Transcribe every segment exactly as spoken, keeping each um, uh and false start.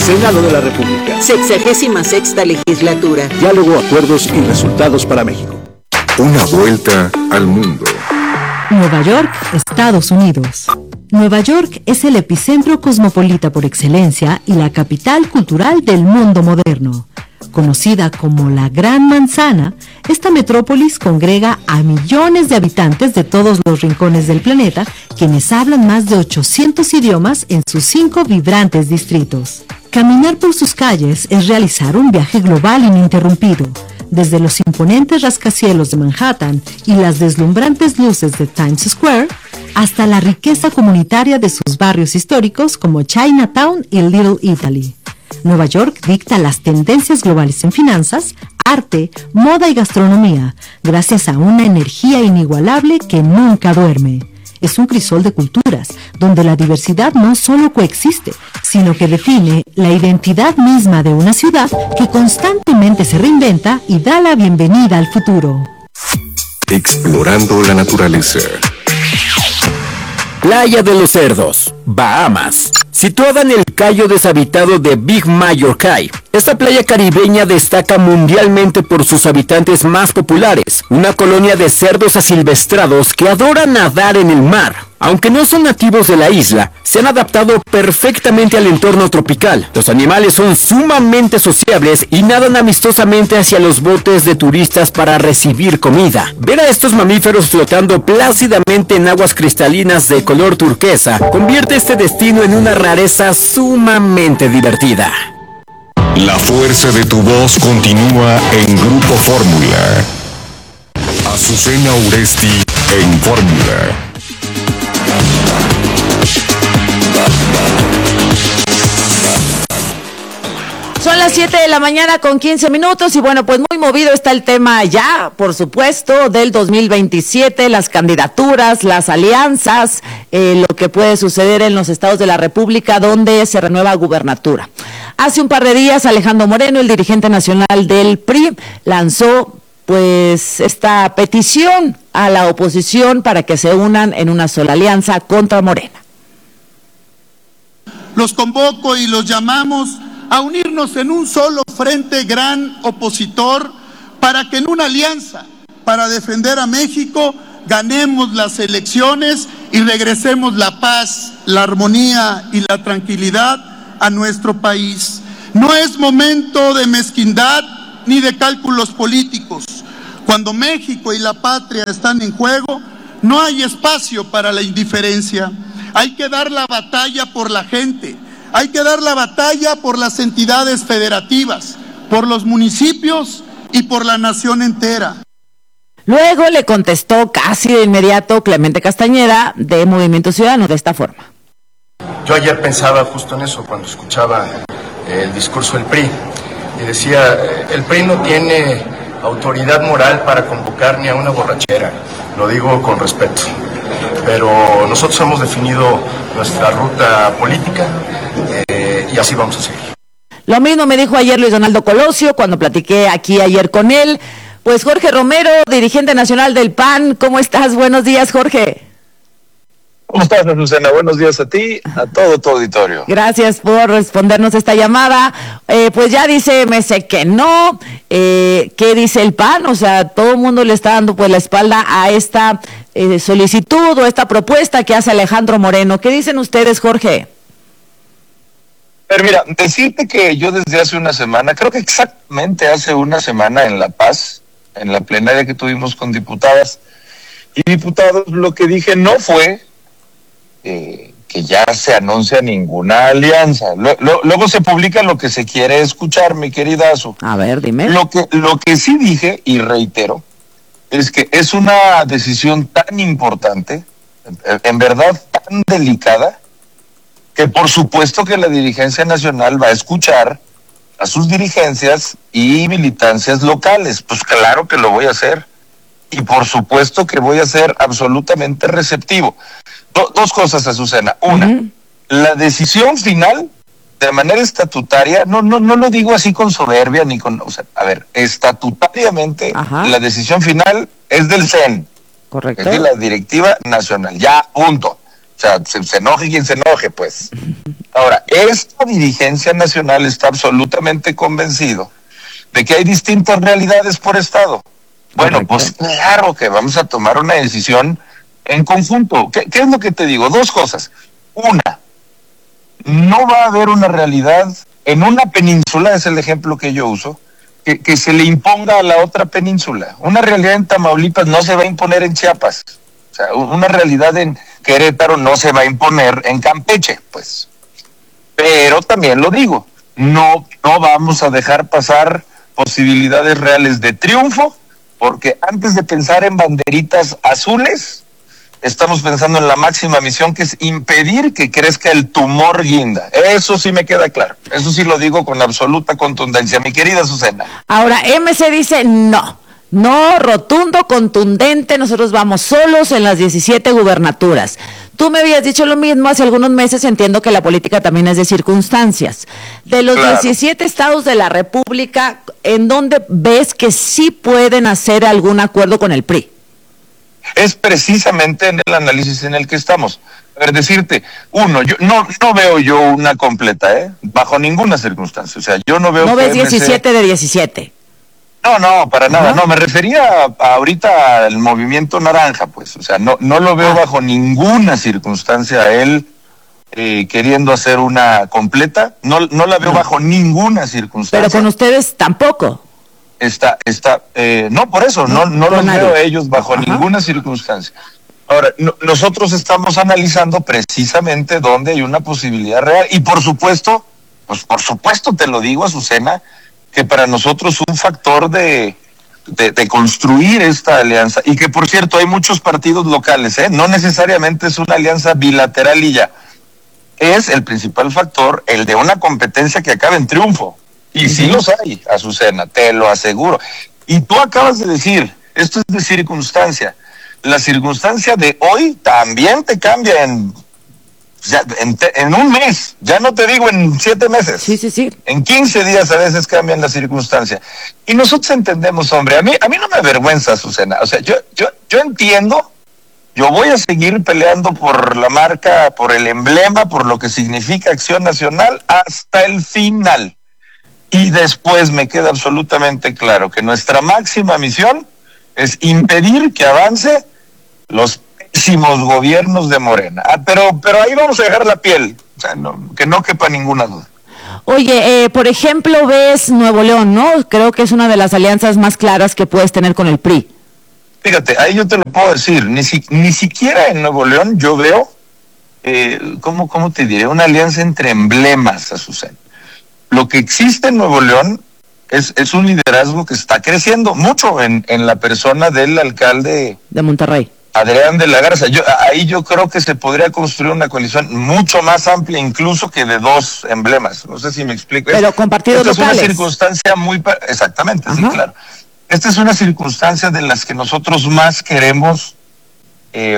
Senado de la República. Sexagésima sexta legislatura. Diálogo, acuerdos y resultados para México. Una vuelta al mundo. Nueva York, Estados Unidos. Nueva York es el epicentro cosmopolita por excelencia y la capital cultural del mundo moderno. Conocida como la Gran Manzana, esta metrópolis congrega a millones de habitantes de todos los rincones del planeta, quienes hablan más de ochocientos idiomas en sus cinco vibrantes distritos. Caminar por sus calles es realizar un viaje global ininterrumpido. Desde los imponentes rascacielos de Manhattan y las deslumbrantes luces de Times Square, hasta la riqueza comunitaria de sus barrios históricos como Chinatown y Little Italy. Nueva York dicta las tendencias globales en finanzas, arte, moda y gastronomía, gracias a una energía inigualable que nunca duerme. Es un crisol de culturas, donde la diversidad no solo coexiste, sino que define la identidad misma de una ciudad que constantemente se reinventa y da la bienvenida al futuro. Explorando la naturaleza. Playa de los Cerdos, Bahamas. Situada en el cayo deshabitado de Big Major Cay, esta playa caribeña destaca mundialmente por sus habitantes más populares, una colonia de cerdos asilvestrados que adoran nadar en el mar. Aunque no son nativos de la isla, se han adaptado perfectamente al entorno tropical. Los animales son sumamente sociables y nadan amistosamente hacia los botes de turistas para recibir comida. Ver a estos mamíferos flotando plácidamente en aguas cristalinas de color turquesa convierte este destino en una rareza sumamente divertida. La fuerza de tu voz continúa en Grupo Fórmula. Azucena Uresti en Fórmula. Son las siete de la mañana con quince minutos y bueno, pues muy movido está el tema ya, por supuesto, del dos mil veintisiete, las candidaturas, las alianzas, eh, lo que puede suceder en los estados de la República donde se renueva gubernatura. Hace un par de días Alejandro Moreno, el dirigente nacional del P R I, lanzó pues esta petición a la oposición para que se unan en una sola alianza contra Morena. Los convoco y los llamamos a unirnos en un solo frente gran opositor para que en una alianza para defender a México ganemos las elecciones y regresemos la paz, la armonía y la tranquilidad a nuestro país. No es momento de mezquindad ni de cálculos políticos. Cuando México y la patria están en juego, no hay espacio para la indiferencia. Hay que dar la batalla por la gente. Hay que dar la batalla por las entidades federativas, por los municipios y por la nación entera. Luego le contestó casi de inmediato Clemente Castañeda de Movimiento Ciudadano de esta forma. Yo ayer pensaba justo en eso cuando escuchaba el discurso del P R I y decía, el P R I no tiene autoridad moral para convocar ni a una borrachera, lo digo con respeto, pero nosotros hemos definido nuestra ruta política eh, y así vamos a seguir. Lo mismo me dijo ayer Luis Donaldo Colosio cuando platiqué aquí ayer con él. Pues Jorge Romero, dirigente nacional del P A N, ¿cómo estás? Buenos días, Jorge. ¿Cómo estás, Lucena? Buenos días a ti, a todo tu auditorio. Gracias por respondernos esta llamada. Eh, pues ya dice Mese que no. Eh, ¿Qué dice el P A N? O sea, todo el mundo le está dando pues la espalda a esta eh, solicitud o esta propuesta que hace Alejandro Moreno. ¿Qué dicen ustedes, Jorge? Pero mira, decirte que yo desde hace una semana, creo que exactamente hace una semana en La Paz, en la plenaria que tuvimos con diputadas y diputados, lo que dije no fue eh, que ya se anuncia ninguna alianza. Lo, lo, luego se publica lo que se quiere escuchar, mi querida Azu. A ver, dime. Lo que, lo que sí dije, y reitero, es que es una decisión tan importante, en, en verdad tan delicada, que por supuesto que la dirigencia nacional va a escuchar a sus dirigencias y militancias locales. Pues claro que lo voy a hacer. Y por supuesto que voy a ser absolutamente receptivo. Do, dos cosas, Azucena. Una, uh-huh. La decisión final, de manera estatutaria, no, no, no lo digo así con soberbia ni con... O sea, a ver, estatutariamente, Ajá. la decisión final es del C E N. Correcto. Es de la Directiva Nacional. Ya, punto. O sea, se, se enoje quien se enoje, pues. Ahora, esta dirigencia nacional está absolutamente convencido de que hay distintas realidades por estado. Bueno, correcto. Pues claro que vamos a tomar una decisión en conjunto. ¿Qué, qué es lo que te digo? Dos cosas. Una, no va a haber una realidad en una península, es el ejemplo que yo uso, que, que se le imponga a la otra península. Una realidad en Tamaulipas no se va a imponer en Chiapas. O sea, una realidad en Querétaro no se va a imponer en Campeche, pues. Pero también lo digo, no, no vamos a dejar pasar posibilidades reales de triunfo, porque antes de pensar en banderitas azules, estamos pensando en la máxima misión, que es impedir que crezca el tumor guinda. Eso sí me queda claro. Eso sí lo digo con absoluta contundencia, mi querida Azucena. Ahora, M C dice no. No, rotundo, contundente, nosotros vamos solos en las diecisiete gubernaturas. Tú me habías dicho lo mismo hace algunos meses, entiendo que la política también es de circunstancias. De los claro. diecisiete estados de la República, ¿en dónde ves que sí pueden hacer algún acuerdo con el P R I? Es precisamente en el análisis en el que estamos. A ver, decirte, uno, yo no no veo yo una completa, ¿eh? Bajo ninguna circunstancia. O sea, yo no veo... ¿No ves diecisiete de diecisiete? No, no, para nada. Uh-huh. No, me refería a, a ahorita al movimiento naranja, pues. O sea, no no lo veo ah. bajo ninguna circunstancia a él eh, queriendo hacer una completa. No no la veo no. bajo ninguna circunstancia. Pero con ustedes tampoco. Está, está, eh, no, por eso, no, no, no los veo a ellos bajo Ajá. ninguna circunstancia. Ahora, no, nosotros estamos analizando precisamente dónde hay una posibilidad real, y por supuesto, pues por supuesto te lo digo, Azucena, que para nosotros un factor de, de, de construir esta alianza, y que por cierto hay muchos partidos locales, ¿eh? No necesariamente es una alianza bilateral y ya, es el principal factor, el de una competencia que acabe en triunfo. Y sí los hay, Azucena, te lo aseguro. Y tú acabas de decir, esto es de circunstancia. La circunstancia de hoy también te cambia en, ya, en, en un mes, ya no te digo en siete meses. Sí, sí, sí. En quince días a veces cambian la circunstancia. Y nosotros entendemos, hombre, a mí, a mí no me avergüenza, Azucena. O sea, yo, yo, yo entiendo, yo voy a seguir peleando por la marca, por el emblema, por lo que significa Acción Nacional hasta el final. Y después me queda absolutamente claro que nuestra máxima misión es impedir que avance los pésimos gobiernos de Morena. Ah, pero, pero ahí vamos a dejar la piel, o sea, no, que no quepa ninguna duda. Oye, eh, por ejemplo, ves Nuevo León, ¿no? Creo que es una de las alianzas más claras que puedes tener con el P R I. Fíjate, ahí yo te lo puedo decir, ni, si, ni siquiera en Nuevo León yo veo, eh, ¿cómo, cómo te diré? Una alianza entre emblemas, Azucena. Lo que existe en Nuevo León es, es un liderazgo que está creciendo mucho en, en la persona del alcalde de Monterrey, Adrián de la Garza. Yo, ahí yo creo que se podría construir una coalición mucho más amplia incluso que de dos emblemas. No sé si me explico. Pero con partidos locales. Esta es una circunstancia muy... Exactamente, Ajá. sí, claro. Esta es una circunstancia de las que nosotros más queremos eh,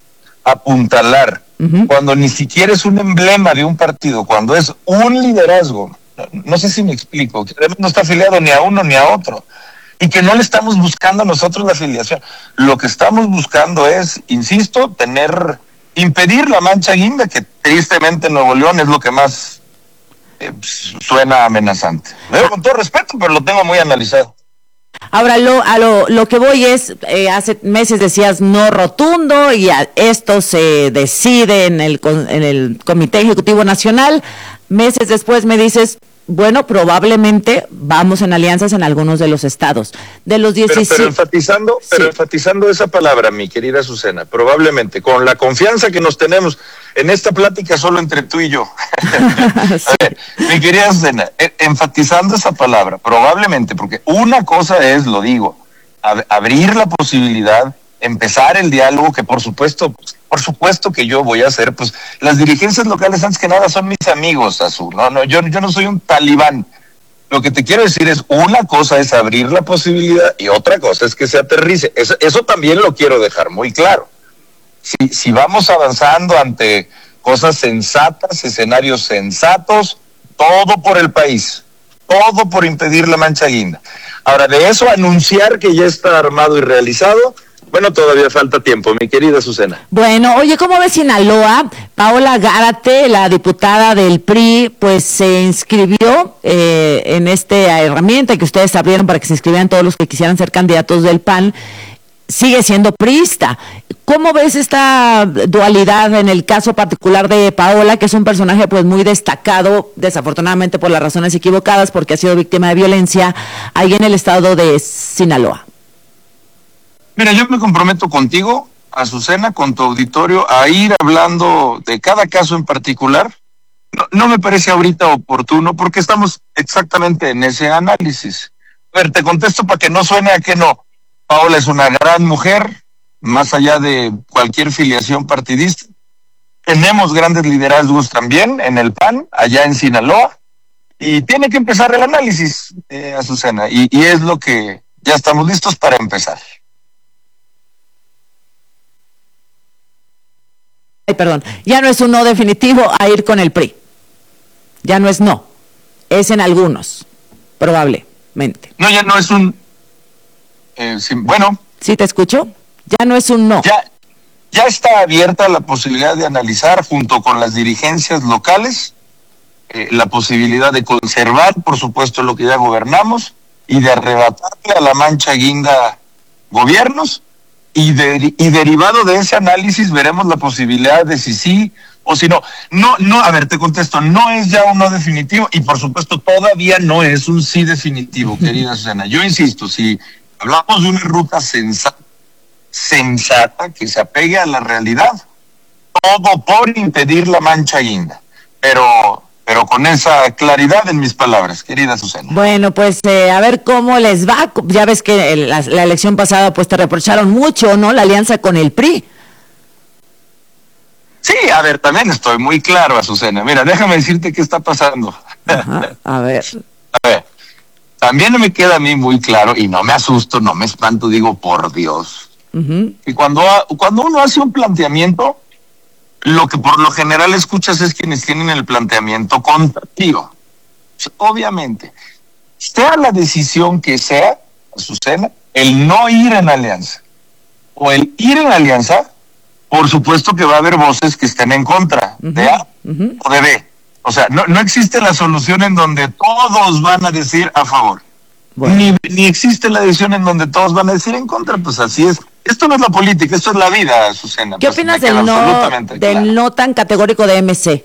apuntalar. Uh-huh. Cuando ni siquiera es un emblema de un partido, cuando es un liderazgo. No sé si me explico, que no está afiliado ni a uno ni a otro, y que no le estamos buscando a nosotros la afiliación. Lo que estamos buscando es, insisto, tener, impedir la mancha guinda, que tristemente en Nuevo León es lo que más eh, suena amenazante. Lo digo con todo respeto, pero lo tengo muy analizado. Ahora, lo, a lo, lo que voy es, eh, hace meses decías no rotundo, y a, esto se decide en el, en el Comité Ejecutivo Nacional. Meses después me dices, bueno, probablemente vamos en alianzas en algunos de los estados. De los diecisiete... Pero, pero enfatizando, sí. pero enfatizando esa palabra, mi querida Azucena, probablemente, con la confianza que nos tenemos en esta plática solo entre tú y yo. sí. A ver, mi querida Azucena, enfatizando esa palabra, probablemente, porque una cosa es, lo digo, ab- abrir la posibilidad, empezar el diálogo, que por supuesto... Por supuesto que yo voy a hacer, pues, las dirigencias locales antes que nada son mis amigos, Azul, no, no, yo, yo no soy un talibán. Lo que te quiero decir es, una cosa es abrir la posibilidad y otra cosa es que se aterrice. Eso, eso también lo quiero dejar muy claro. Si, si vamos avanzando ante cosas sensatas, escenarios sensatos, todo por el país, todo por impedir la mancha guinda. Ahora, de eso anunciar que ya está armado y realizado, Bueno, todavía falta tiempo, mi querida Azucena. Bueno, oye, ¿cómo ves Sinaloa? Paola Gárate, la diputada del P R I, pues se inscribió eh, en esta herramienta que ustedes abrieron para que se inscribieran todos los que quisieran ser candidatos del P A N. Sigue siendo priista. ¿Cómo ves esta dualidad en el caso particular de Paola, que es un personaje pues muy destacado, desafortunadamente por las razones equivocadas, porque ha sido víctima de violencia ahí en el estado de Sinaloa? Mira, yo me comprometo contigo, Azucena, con tu auditorio, a ir hablando de cada caso en particular. No, no me parece ahorita oportuno porque estamos exactamente en ese análisis. A ver, te contesto para que no suene a que no. Paola es una gran mujer, más allá de cualquier filiación partidista. Tenemos grandes liderazgos también en el P A N, allá en Sinaloa, y tiene que empezar el análisis, eh, Azucena, y, y es lo que ya estamos listos para empezar. Ay, perdón, ya no es un no definitivo a ir con el P R I. Ya no es no, es en algunos, probablemente. No, ya no es un... Eh, sí, bueno. ¿Sí te escucho? Ya no es un no. Ya, ya está abierta la posibilidad de analizar junto con las dirigencias locales eh, la posibilidad de conservar, por supuesto, lo que ya gobernamos y de arrebatarle a la mancha guinda gobiernos y, de, y derivado de ese análisis veremos la posibilidad de si sí o si no. No, no, a ver, te contesto, no es ya un no definitivo y por supuesto todavía no es un sí definitivo, querida Susana. Yo insisto, si hablamos de una ruta sensata, sensata que se apegue a la realidad, todo por impedir la mancha guinda, pero pero con esa claridad en mis palabras, querida Susana. Bueno, pues eh, a ver cómo les va. Ya ves que la, la elección pasada pues te reprocharon mucho, ¿no? La alianza con el P R I. Sí, a ver, también estoy muy claro, Azucena. Mira, déjame decirte qué está pasando. Ajá, a ver. A ver, también me queda a mí muy claro, y no me asusto, no me espanto, digo, por Dios. Uh-huh. Y cuando, cuando uno hace un planteamiento, lo que por lo general escuchas es quienes tienen el planteamiento contrario. Obviamente, sea la decisión que sea, Azucena, el no ir en alianza o el ir en alianza, por supuesto que va a haber voces que estén en contra, uh-huh, de A uh-huh. o de B. O sea, no, no existe la solución en donde todos van a decir a favor. Bueno. Ni, ni existe la decisión en donde todos van a decir en contra, pues así es. Esto no es la política, esto es la vida, Azucena. ¿Qué pues opinas del no, del claro. no tan categórico de M C?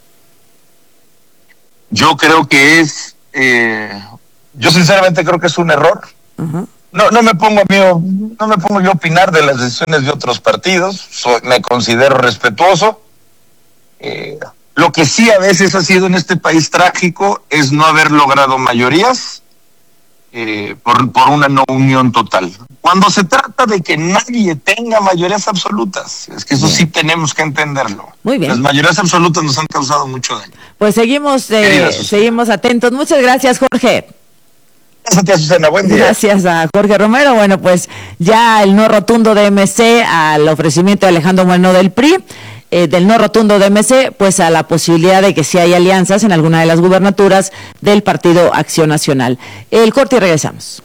Yo creo que es, eh, yo sinceramente creo que es un error. Uh-huh. No, no me pongo mío, no me pongo yo a opinar de las decisiones de otros partidos. Soy, me considero respetuoso. Eh, lo que sí a veces ha sido en este país trágico es no haber logrado mayorías eh, por, por una no unión total. Cuando se trata de que nadie tenga mayorías absolutas, es que eso bien. Sí tenemos que entenderlo. Muy bien. Las mayorías absolutas nos han causado mucho daño. Pues seguimos, eh, seguimos atentos. Muchas gracias, Jorge. Gracias a ti, Susana. Buen día. Gracias a Jorge Romero. Bueno, pues ya el no rotundo de M C al ofrecimiento de Alejandro Moreno del P R I. Eh, del no rotundo de M C, pues a la posibilidad de que sí hay alianzas en alguna de las gubernaturas del Partido Acción Nacional. El corte y regresamos.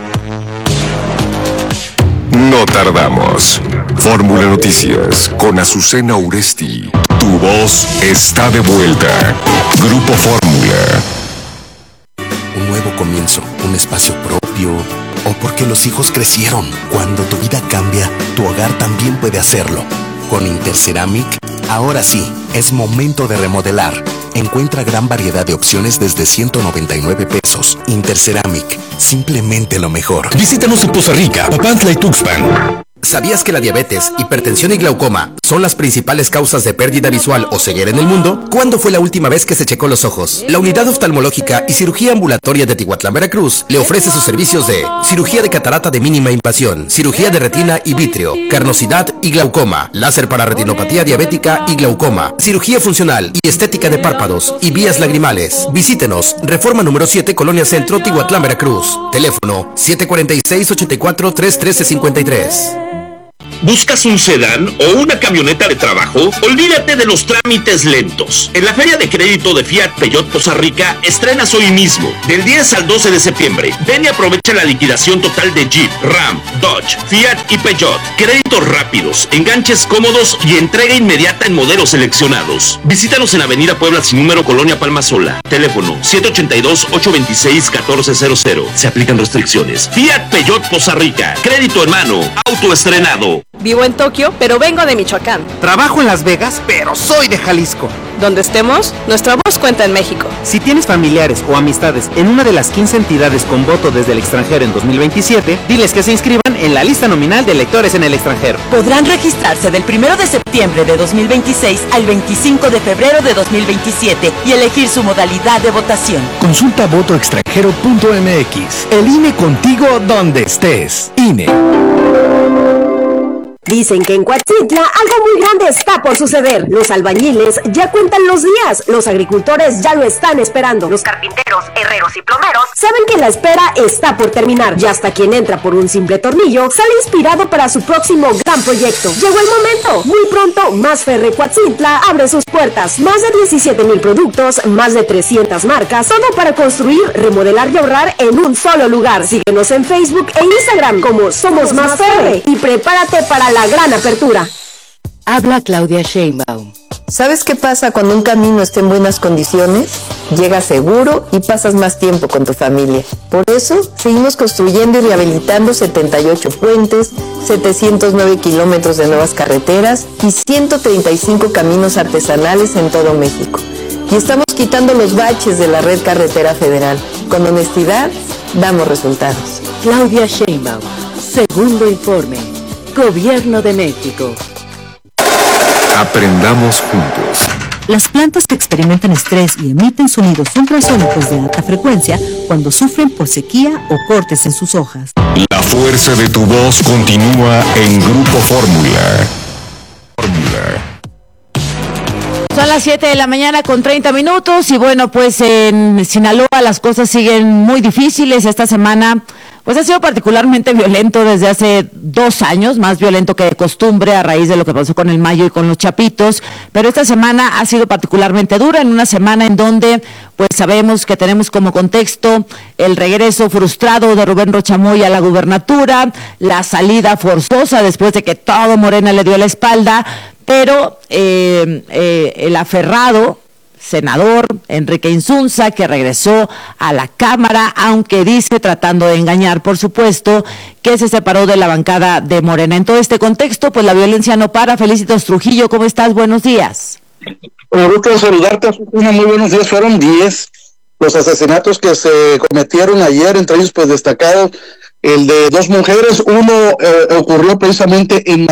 No tardamos. Fórmula Noticias con Azucena Uresti. Tu voz está de vuelta. Grupo Fórmula. Un nuevo comienzo, un espacio propio, o porque los hijos crecieron. Cuando tu vida cambia, tu hogar también puede hacerlo. Con Interceramic, ahora sí, es momento de remodelar. Encuentra gran variedad de opciones desde ciento noventa y nueve pesos. Interceramic, simplemente lo mejor. Visítanos en Poza Rica, Papantla y Tuxpan. ¿Sabías que la diabetes, hipertensión y glaucoma son las principales causas de pérdida visual o ceguera en el mundo? ¿Cuándo fue la última vez que se checó los ojos? La Unidad Oftalmológica y Cirugía Ambulatoria de Tihuatlán, Veracruz, le ofrece sus servicios de cirugía de catarata de mínima invasión, cirugía de retina y vítreo, carnosidad y glaucoma, láser para retinopatía diabética y glaucoma, cirugía funcional y estética de párpados y vías lagrimales. Visítenos, Reforma número siete, Colonia Centro, Tihuatlán, Veracruz. Teléfono siete cuatro seis, ocho cuatro, tres uno tres cinco tres. ¿Buscas un sedán o una camioneta de trabajo? Olvídate de los trámites lentos. En la Feria de Crédito de Fiat Peugeot Poza Rica estrenas hoy mismo. Del diez al doce de septiembre. Ven y aprovecha la liquidación total de Jeep, Ram, Dodge, Fiat y Peugeot. Créditos rápidos, enganches cómodos y entrega inmediata en modelos seleccionados. Visítanos en Avenida Puebla sin número, Colonia Palma Sola. Teléfono siete ocho dos, ocho dos seis, uno cuatro cero cero. Se aplican restricciones. Fiat Peugeot Poza Rica. Crédito en mano. Auto estrenado. Vivo en Tokio, pero vengo de Michoacán. Trabajo en Las Vegas, pero soy de Jalisco. Donde estemos, nuestra voz cuenta en México. Si tienes familiares o amistades en una de las quince entidades con voto desde el extranjero en dos mil veintisiete, diles que se inscriban en la lista nominal de electores en el extranjero. Podrán registrarse del primero de septiembre de dos mil veintiséis al veinticinco de febrero de dos mil veintisiete y elegir su modalidad de votación. Consulta voto extranjero punto m x. El I N E contigo donde estés. I N E. Dicen que en Coatzintla algo muy grande está por suceder. Los albañiles ya cuentan los días, los agricultores ya lo están esperando. Los carpinteros, herreros y plomeros saben que la espera está por terminar. Y hasta quien entra por un simple tornillo sale inspirado para su próximo gran proyecto. Llegó el momento. Muy pronto, Masferre Coatzintla abre sus puertas. Más de diecisiete mil productos, más de trescientas marcas, todo para construir, remodelar y ahorrar en un solo lugar. Síguenos en Facebook e Instagram como Somos Masferre y prepárate para la la gran apertura. Habla Claudia Sheinbaum. ¿Sabes qué pasa cuando un camino está en buenas condiciones? Llegas seguro y pasas más tiempo con tu familia. Por eso, seguimos construyendo y rehabilitando setenta y ocho puentes, setecientos nueve kilómetros de nuevas carreteras y ciento treinta y cinco caminos artesanales en todo México. Y estamos quitando los baches de la red carretera federal. Con honestidad, damos resultados. Claudia Sheinbaum. Segundo informe. Gobierno de México. Aprendamos juntos. Las plantas que experimentan estrés y emiten sonidos ultrasónicos de alta frecuencia cuando sufren por sequía o cortes en sus hojas. La fuerza de tu voz continúa en Grupo Fórmula. Fórmula. Son las siete de la mañana con treinta minutos y bueno, pues en Sinaloa las cosas siguen muy difíciles. Esta semana pues ha sido particularmente violento desde hace dos años, más violento que de costumbre a raíz de lo que pasó con el Mayo y con los Chapitos, pero esta semana ha sido particularmente dura, en una semana en donde pues sabemos que tenemos como contexto el regreso frustrado de Rubén Rocha Moya a la gubernatura, la salida forzosa después de que todo Morena le dio la espalda, pero eh, eh, el aferrado senador Enrique Insunza, que regresó a la Cámara, aunque dice, tratando de engañar, por supuesto, que se separó de la bancada de Morena. En todo este contexto, pues la violencia no para. Felicitos Trujillo, ¿cómo estás? Buenos días. Un gusto saludarte, Susana. Muy buenos días. Fueron diez los asesinatos que se cometieron ayer, entre ellos pues destacado el de dos mujeres. Uno eh, ocurrió precisamente en